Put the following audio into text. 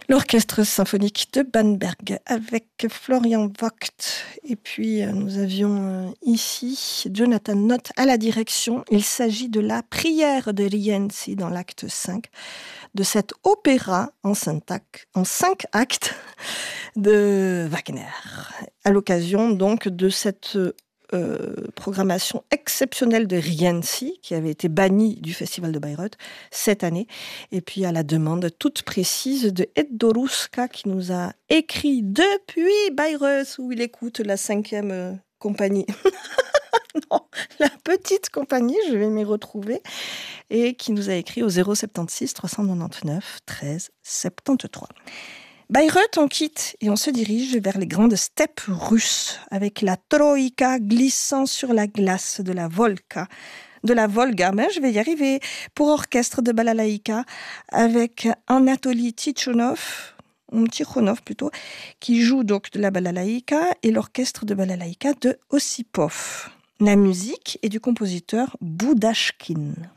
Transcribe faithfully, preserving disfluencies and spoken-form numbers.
L'orchestre symphonique de Bamberg avec Florian Vogt. Et puis nous avions ici Jonathan Nott à la direction. Il s'agit de la prière de Rienzi dans l'acte cinq de cet opéra en cinq actes, en cinq actes de Wagner. À l'occasion donc de cette Euh, programmation exceptionnelle de Rienzi, qui avait été bannie du Festival de Bayreuth cette année, et puis à la demande toute précise de Edo Ruska, qui nous a écrit depuis Bayreuth, où il écoute la cinquième euh, compagnie. Non, la petite compagnie, je vais m'y retrouver, et qui nous a écrit au zéro soixante-seize trois cent quatre-vingt-dix-neuf treize soixante-treize. Bayreuth, on quitte et on se dirige vers les grandes steppes russes avec la Troïka glissant sur la glace de la Volga. De la Volga, mais je vais y arriver, pour orchestre de balalaïka avec Anatoly Tichonov, Tikhonov plutôt, qui joue donc de la balalaïka, et l'orchestre de balalaïka de Ossipov. La musique est du compositeur Boudachkin.